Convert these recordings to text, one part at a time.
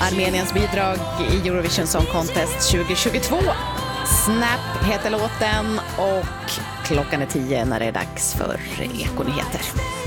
Armeniens bidrag i Eurovision Song Contest 2022. Snap heter låten och klockan är 10 när det är dags för Ekonyheter.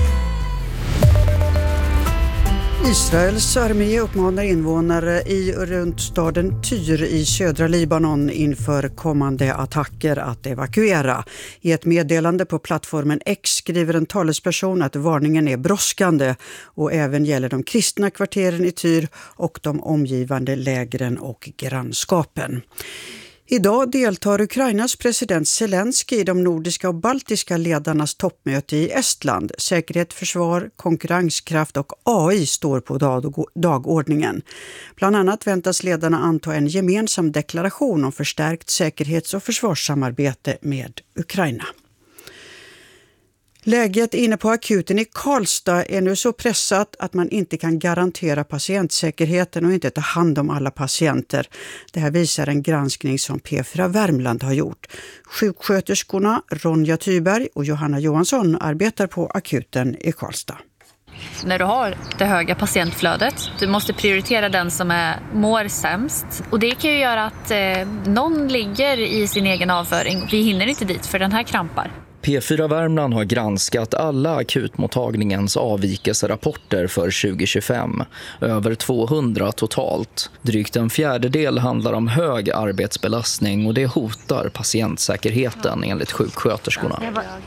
Israels armé uppmanar invånare i runt staden Tyr i södra Libanon inför kommande attacker att evakuera. I ett meddelande på plattformen X skriver en talesperson att varningen är brådskande och även gäller de kristna kvarteren i Tyr och de omgivande lägren och grannskapen. Idag deltar Ukrainas president Zelensky i de nordiska och baltiska ledarnas toppmöte i Estland. Säkerhet, försvar, konkurrenskraft och AI står på dagordningen. Bland annat väntas ledarna anta en gemensam deklaration om förstärkt säkerhets- och försvarssamarbete med Ukraina. Läget inne på akuten i Karlstad är nu så pressat att man inte kan garantera patientsäkerheten och inte ta hand om alla patienter. Det här visar en granskning som P4 Värmland har gjort. Sjuksköterskorna Ronja Thyberg och Johanna Johansson arbetar på akuten i Karlstad. När du har det höga patientflödet, du måste prioritera den som mår sämst. Och det kan ju göra att någon ligger i sin egen avföring. Vi hinner inte dit för den här krampar. P4 Värmland har granskat alla akutmottagningens avvikelserapporter för 2025. Över 200 totalt. Drygt en fjärdedel handlar om hög arbetsbelastning och det hotar patientsäkerheten enligt sjuksköterskorna.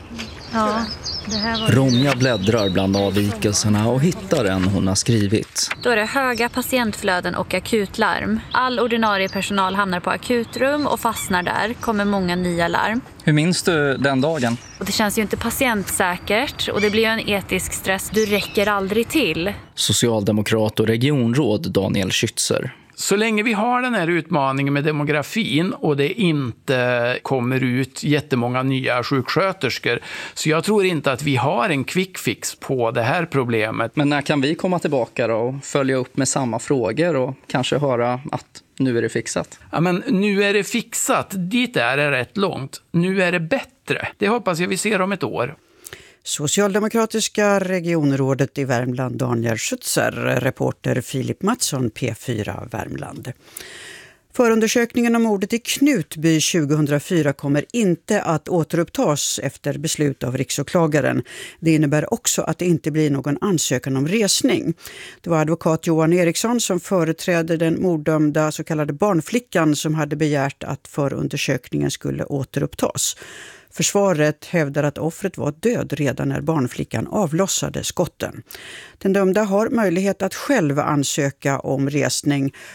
Ronja bläddrar bland avvikelserna och hittar en hon har skrivit. Då är det höga patientflöden och akutlarm. All ordinarie personal hamnar på akutrum och fastnar där. Kommer många nya larm. Hur minns du den dagen? Och det känns ju inte patientsäkert och det blir ju en etisk stress. Du räcker aldrig till. Socialdemokrat och regionråd Daniel Schützer. Så länge vi har den här utmaningen med demografin och det inte kommer ut jättemånga nya sjuksköterskor, så jag tror inte att vi har en quick fix på det här problemet. Men när kan vi komma tillbaka då och följa upp med samma frågor och kanske höra att nu är det fixat? Ja, men nu är det fixat. Dit är det rätt långt. Nu är det bättre. Det hoppas jag vi ser om ett år. Socialdemokratiska regionrådet i Värmland Daniel Schützer, reporter Filip Mattsson, P4 Värmland. Förundersökningen om mordet i Knutby 2004 kommer inte att återupptas efter beslut av riksåklagaren. Det innebär också att det inte blir någon ansökan om resning. Det var advokat Johan Eriksson som företrädde den morddömda så kallade barnflickan som hade begärt att förundersökningen skulle återupptas. Försvaret hävdar att offret var död redan när barnflickan avlossade skotten. Den dömda har möjlighet att själv ansöka om resning